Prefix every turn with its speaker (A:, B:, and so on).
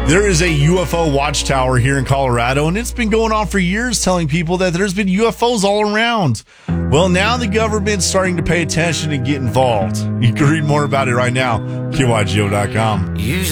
A: There is a UFO watchtower here in Colorado, and it's been going on for years telling people that there's been UFOs all around. Well, now the government's starting to pay attention and get involved. You can read more about it right now, KYGO.com.